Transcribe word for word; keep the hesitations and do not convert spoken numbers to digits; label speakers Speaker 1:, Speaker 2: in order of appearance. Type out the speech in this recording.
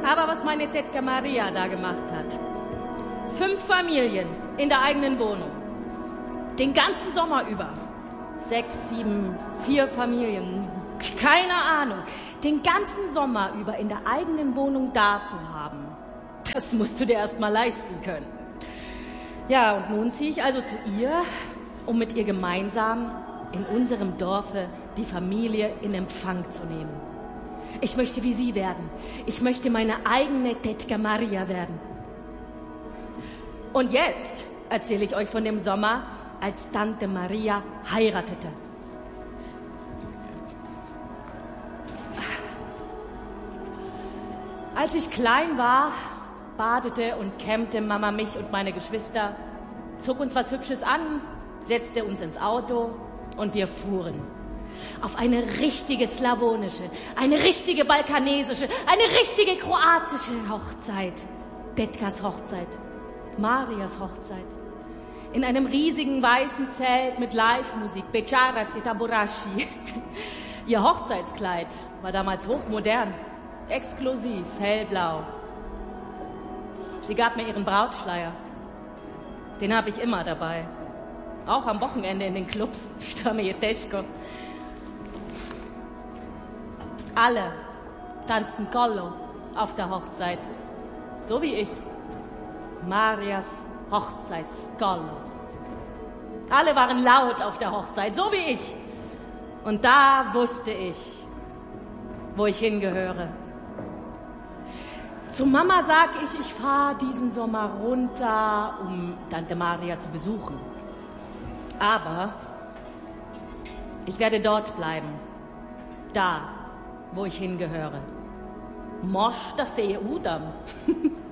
Speaker 1: Aber was meine Tetka Maria da gemacht hat. Fünf Familien in der eigenen Wohnung. Den ganzen Sommer über. Sechs, sieben, vier Familien. Keine Ahnung. Den ganzen Sommer über in der eigenen Wohnung da zu haben. Das musst du dir erst mal leisten können. Ja, und nun ziehe ich also zu ihr, um mit ihr gemeinsam in unserem Dorfe die Familie in Empfang zu nehmen. Ich möchte wie sie werden. Ich möchte meine eigene Tetka Maria werden. Und jetzt erzähle ich euch von dem Sommer, als Tante Maria heiratete. Als ich klein war, badete und kämmte Mama mich und meine Geschwister, zog uns was Hübsches an, setzte uns ins Auto und wir fuhren. Auf eine richtige slawonische, eine richtige balkanesische, eine richtige kroatische Hochzeit. Tetkas Hochzeit, Marias Hochzeit. In einem riesigen weißen Zelt mit Live-Musik, Bečarac, Taburashi. Ihr Hochzeitskleid war damals hochmodern, exklusiv, hellblau. Sie gab mir ihren Brautschleier. Den habe ich immer dabei. Auch am Wochenende in den Clubs. Stamejeteshko. Alle tanzten Kollo auf der Hochzeit. So wie ich. Marias Hochzeitskollo. Alle waren laut auf der Hochzeit, so wie ich. Und da wusste ich, wo ich hingehöre. Zu Mama sag ich, ich fahre diesen Sommer runter, um Tante Maria zu besuchen. Aber ich werde dort bleiben. Da, wo ich hingehöre. Mosch, das sehe Udam.